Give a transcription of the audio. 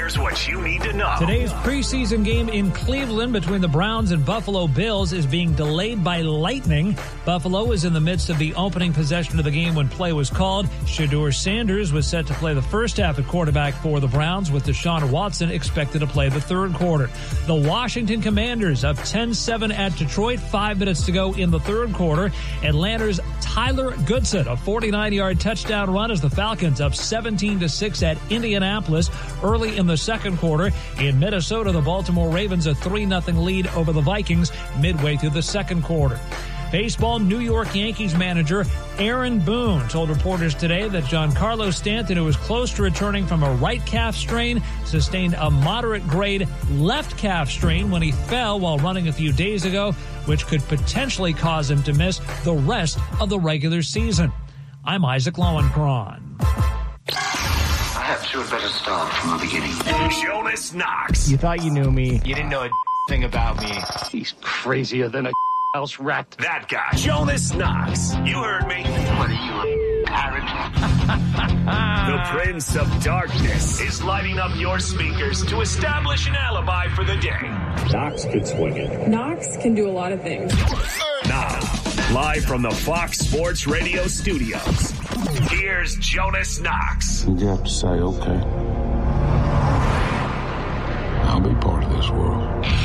Here's what you need to know. Today's preseason game in Cleveland between the Browns and Buffalo Bills is being delayed by lightning. Buffalo is in the midst of the opening possession of the game when play was called. Shedeur Sanders was set to play the first half at quarterback for the Browns, with Deshaun Watson expected to play the third quarter. The Washington Commanders up 10-7 at Detroit, 5 minutes to go in the third quarter. Atlanta's Tyler Goodson, a 49-yard touchdown run as the Falcons up 17-6 at Indianapolis early in the second quarter. In Minnesota, the Baltimore Ravens a 3-0 lead over the Vikings midway through the second quarter. Baseball New York Yankees manager Aaron Boone told reporters today that Giancarlo Stanton, who was close to returning from a right calf strain, sustained a moderate-grade left calf strain when he fell while running a few days ago, which could potentially cause him to miss the rest of the regular season. I'm Isaac Lowenkron. Perhaps you had better start from the beginning. Jonas Knox. You thought you knew me. You didn't know a thing about me. He's crazier than a house rat. That guy, Jonas Knox. You heard me. What are you, a parrot? The Prince of Darkness is lighting up your speakers to establish an alibi for the day. Knox could swing it. Knox can do a lot of things. Now, live from the Fox Sports Radio studios, here's Jonas Knox. You have to say, okay, I'll be part of this world.